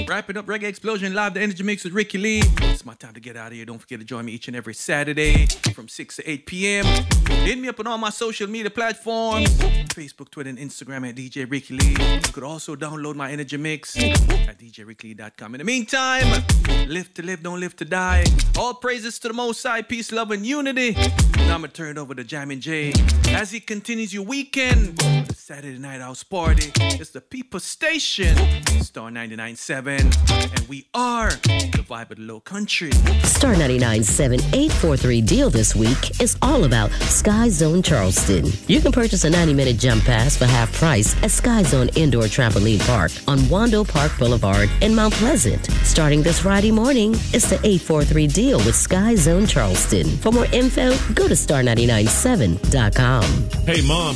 Wrapping up Reggae Explosion live, the Energy Mix with Ricky Lee. It's my time to get out of here. Don't forget to join me each and every Saturday from 6 to 8 p.m. Hit me up on all my social media platforms, Facebook, Twitter, and Instagram at DJ Ricky Lee. You could also download my Energy Mix at djrickylee.com. In the meantime, live to live, don't live to die. All praises to the Most High, peace, love, and unity. Now I'm going to turn it over to Jammin' J as he continues your weekend. The Saturday Night House Party. It's the People Station, Star 99.7, and we are the vibe of the low country. Star 99.7 843 deal this week is all about Sky Zone Charleston. You can purchase a 90-minute jump pass for half price at Sky Zone Indoor Trampoline Park on Wando Park Boulevard in Mount Pleasant. Starting this Friday morning, it's the 843 deal with Sky Zone Charleston. For more info, go to star997.com. Hey, Mom.